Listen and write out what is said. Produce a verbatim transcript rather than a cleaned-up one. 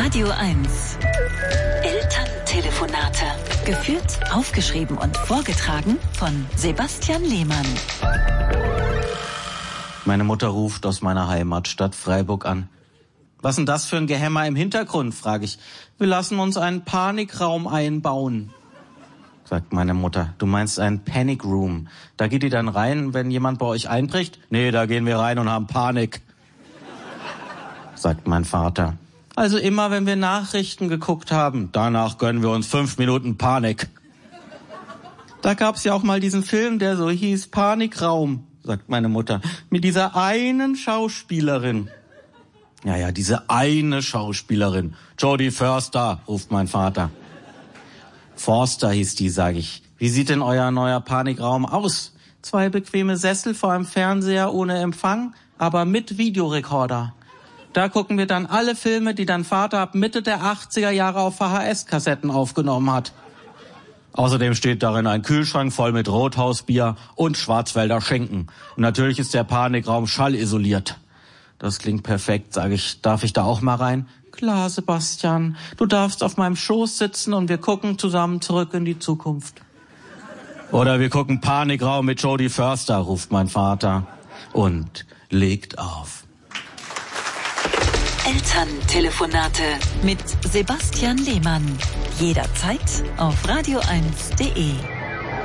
Radio eins. Elterntelefonate. Geführt, aufgeschrieben und vorgetragen von Sebastian Lehmann. Meine Mutter ruft aus meiner Heimatstadt Freiburg an. Was denn das für ein Gehämmer im Hintergrund, frage ich. Wir lassen uns einen Panikraum einbauen, sagt meine Mutter. Du meinst einen Panic Room. Da geht ihr dann rein, wenn jemand bei euch einbricht? Nee, da gehen wir rein und haben Panik, sagt mein Vater. Also immer, wenn wir Nachrichten geguckt haben, danach gönnen wir uns fünf Minuten Panik. Da gab's ja auch mal diesen Film, der so hieß Panikraum, sagt meine Mutter, mit dieser einen Schauspielerin. Ja, ja, diese eine Schauspielerin. Jodie Foster, ruft mein Vater. Forster hieß die, sag ich. Wie sieht denn euer neuer Panikraum aus? Zwei bequeme Sessel vor einem Fernseher ohne Empfang, aber mit Videorekorder. Da gucken wir dann alle Filme, die dein Vater ab Mitte der achtziger Jahre auf V H S-Kassetten aufgenommen hat. Außerdem steht darin ein Kühlschrank voll mit Rothausbier und Schwarzwälder Schinken. Und natürlich ist der Panikraum schallisoliert. Das klingt perfekt, sage ich. Darf ich da auch mal rein? Klar, Sebastian. Du darfst auf meinem Schoß sitzen und wir gucken zusammen zurück in die Zukunft. Oder wir gucken Panikraum mit Jodie Foster, ruft mein Vater und legt auf. Elterntelefonate mit Sebastian Lehmann. Jederzeit auf radio eins punkt de.